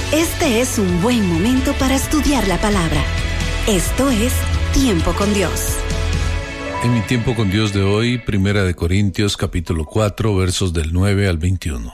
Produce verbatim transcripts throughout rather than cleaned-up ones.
Este es un buen momento para estudiar la palabra. Esto es Tiempo con Dios. En mi tiempo con Dios de hoy, Primera de Corintios capítulo cuatro, versos del nueve al veintiuno.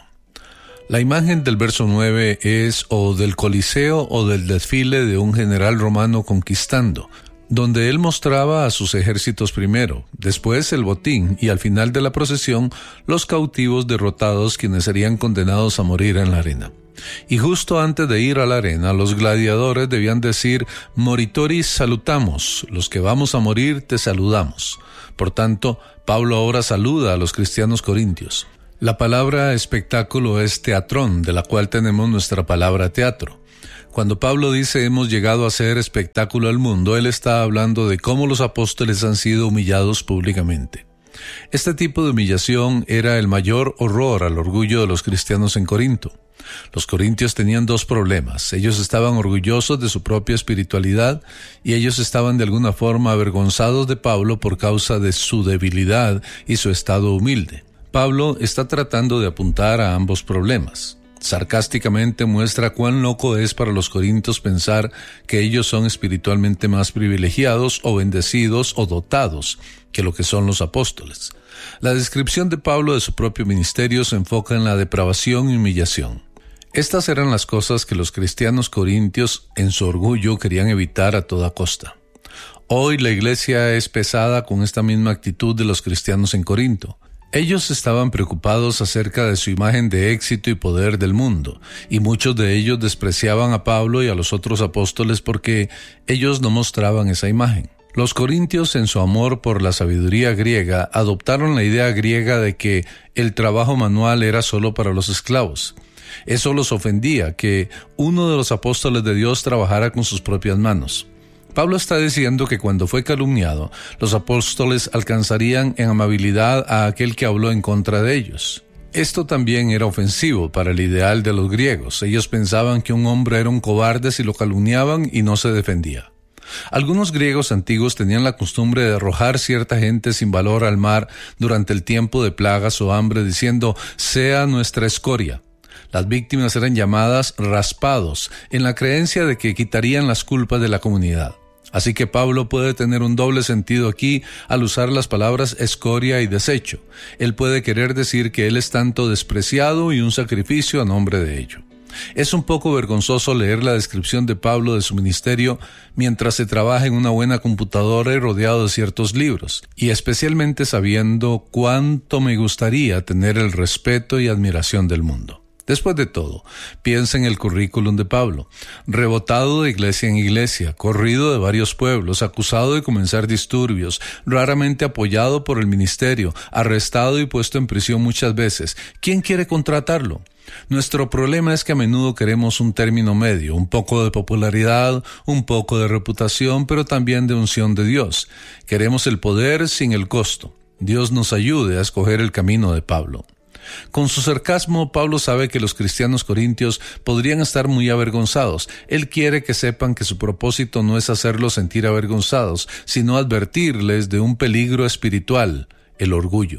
La imagen del verso nueve es o del Coliseo o del desfile de un general romano conquistando, donde él mostraba a sus ejércitos primero, después el botín y al final de la procesión los cautivos derrotados quienes serían condenados a morir en la arena. Y justo antes de ir a la arena, los gladiadores debían decir: Moritoris salutamos, los que vamos a morir te saludamos. Por tanto, Pablo ahora saluda a los cristianos corintios. La palabra espectáculo es teatrón, de la cual tenemos nuestra palabra teatro. Cuando Pablo dice hemos llegado a hacer espectáculo al mundo, él está hablando de cómo los apóstoles han sido humillados públicamente. Este tipo de humillación era el mayor horror al orgullo de los cristianos en Corinto. Los corintios tenían dos problemas. Ellos estaban orgullosos de su propia espiritualidad y ellos estaban de alguna forma avergonzados de Pablo por causa de su debilidad y su estado humilde. Pablo está tratando de apuntar a ambos problemas. Sarcásticamente muestra cuán loco es para los corintios pensar que ellos son espiritualmente más privilegiados o bendecidos o dotados que lo que son los apóstoles. La descripción de Pablo de su propio ministerio se enfoca en la depravación y humillación. Estas eran las cosas que los cristianos corintios en su orgullo querían evitar a toda costa. Hoy la iglesia es pesada con esta misma actitud de los cristianos en Corinto. Ellos estaban preocupados acerca de su imagen de éxito y poder del mundo, y muchos de ellos despreciaban a Pablo y a los otros apóstoles porque ellos no mostraban esa imagen. Los corintios, en su amor por la sabiduría griega, adoptaron la idea griega de que el trabajo manual era solo para los esclavos. Eso los ofendía, que uno de los apóstoles de Dios trabajara con sus propias manos. Pablo está diciendo que cuando fue calumniado, los apóstoles alcanzarían en amabilidad a aquel que habló en contra de ellos. Esto también era ofensivo para el ideal de los griegos. Ellos pensaban que un hombre era un cobarde si lo calumniaban y no se defendía. Algunos griegos antiguos tenían la costumbre de arrojar cierta gente sin valor al mar durante el tiempo de plagas o hambre, diciendo: sea nuestra escoria. Las víctimas eran llamadas raspados, en la creencia de que quitarían las culpas de la comunidad. Así que Pablo puede tener un doble sentido aquí al usar las palabras escoria y desecho. Él puede querer decir que él es tanto despreciado y un sacrificio a nombre de ello. Es un poco vergonzoso leer la descripción de Pablo de su ministerio mientras se trabaja en una buena computadora y rodeado de ciertos libros, y especialmente sabiendo cuánto me gustaría tener el respeto y admiración del mundo. Después de todo, piensa en el currículum de Pablo: rebotado de iglesia en iglesia, corrido de varios pueblos, acusado de comenzar disturbios, raramente apoyado por el ministerio, arrestado y puesto en prisión muchas veces. ¿Quién quiere contratarlo? Nuestro problema es que a menudo queremos un término medio, un poco de popularidad, un poco de reputación, pero también de unción de Dios. Queremos el poder sin el costo. Dios nos ayude a escoger el camino de Pablo. Con su sarcasmo, Pablo sabe que los cristianos corintios podrían estar muy avergonzados. Él quiere que sepan que su propósito no es hacerlos sentir avergonzados, sino advertirles de un peligro espiritual: el orgullo.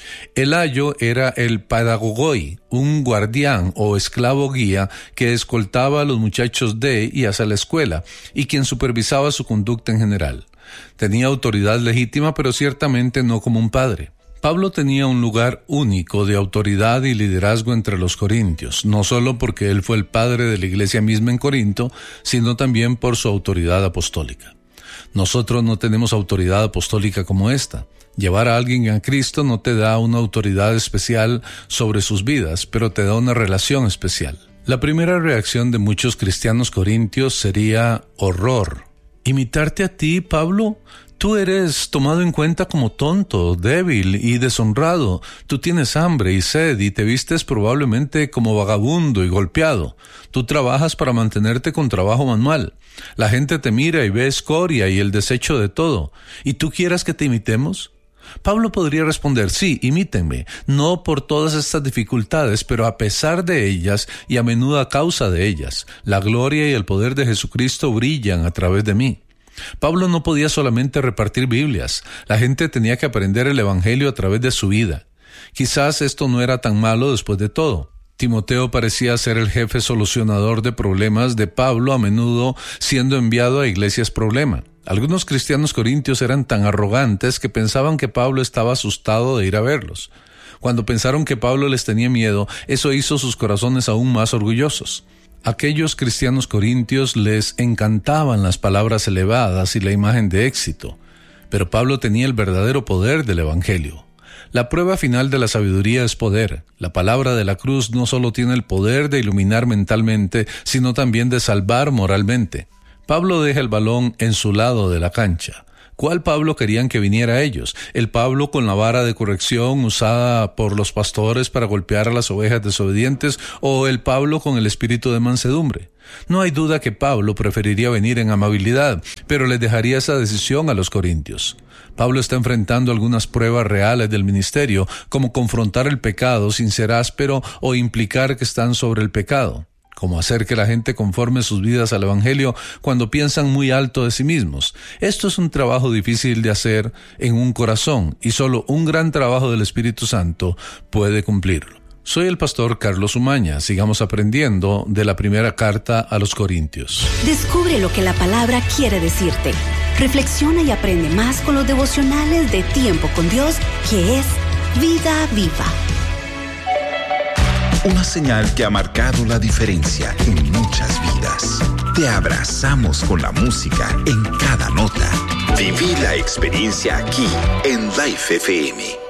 El ayo era el pedagogoi, un guardián o esclavo guía que escoltaba a los muchachos de y hacia la escuela, y quien supervisaba su conducta en general. Tenía autoridad legítima, pero ciertamente no como un padre. Pablo tenía un lugar único de autoridad y liderazgo entre los corintios, no solo porque él fue el padre de la iglesia misma en Corinto, sino también por su autoridad apostólica. Nosotros no tenemos autoridad apostólica como esta. Llevar a alguien a Cristo no te da una autoridad especial sobre sus vidas, pero te da una relación especial. La primera reacción de muchos cristianos corintios sería horror. ¿Imitarte a ti, Pablo? Tú eres tomado en cuenta como tonto, débil y deshonrado. Tú tienes hambre y sed y te vistes probablemente como vagabundo y golpeado. Tú trabajas para mantenerte con trabajo manual. La gente te mira y ve escoria y el desecho de todo. ¿Y tú quieres que te imitemos? Pablo podría responder: sí, imítenme, no por todas estas dificultades, pero a pesar de ellas y a menudo a causa de ellas. La gloria y el poder de Jesucristo brillan a través de mí. Pablo no podía solamente repartir Biblias. La gente tenía que aprender el Evangelio a través de su vida. Quizás esto no era tan malo después de todo. Timoteo parecía ser el jefe solucionador de problemas de Pablo, a menudo siendo enviado a iglesias problema. Algunos cristianos corintios eran tan arrogantes que pensaban que Pablo estaba asustado de ir a verlos. Cuando pensaron que Pablo les tenía miedo, eso hizo sus corazones aún más orgullosos. Aquellos cristianos corintios les encantaban las palabras elevadas y la imagen de éxito, pero Pablo tenía el verdadero poder del Evangelio. La prueba final de la sabiduría es poder. La palabra de la cruz no solo tiene el poder de iluminar mentalmente, sino también de salvar moralmente. Pablo deja el balón en su lado de la cancha. ¿Cuál Pablo querían que viniera a ellos? ¿El Pablo con la vara de corrección usada por los pastores para golpear a las ovejas desobedientes, o el Pablo con el espíritu de mansedumbre? No hay duda que Pablo preferiría venir en amabilidad, pero les dejaría esa decisión a los corintios. Pablo está enfrentando algunas pruebas reales del ministerio, como confrontar el pecado sin ser áspero o implicar que están sobre el pecado, como hacer que la gente conforme sus vidas al Evangelio cuando piensan muy alto de sí mismos. Esto es un trabajo difícil de hacer en un corazón, y solo un gran trabajo del Espíritu Santo puede cumplirlo. Soy el pastor Carlos Umaña. Sigamos aprendiendo de la primera carta a los Corintios. Descubre lo que la palabra quiere decirte. Reflexiona y aprende más con los devocionales de Tiempo con Dios, que es Vida Viva. Una señal que ha marcado la diferencia en muchas vidas. Te abrazamos con la música en cada nota. Viví la experiencia aquí en Life F M.